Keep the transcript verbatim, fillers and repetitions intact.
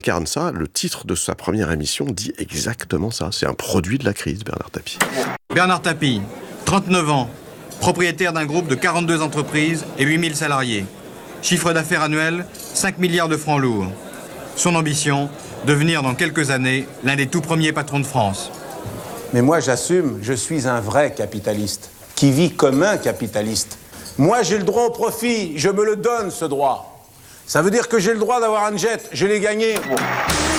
incarne ça, le titre de sa première émission dit exactement ça. C'est un produit de la crise, Bernard Tapie. Bernard Tapie, trente-neuf ans, propriétaire d'un groupe de quarante-deux entreprises et huit mille salariés. Chiffre d'affaires annuel, cinq milliards de francs lourds. Son ambition, devenir dans quelques années l'un des tout premiers patrons de France. Mais moi, j'assume, je suis un vrai capitaliste, qui vit comme un capitaliste. Moi, j'ai le droit au profit, je me le donne, ce droit. Ça veut dire que j'ai le droit d'avoir un jet, je l'ai gagné.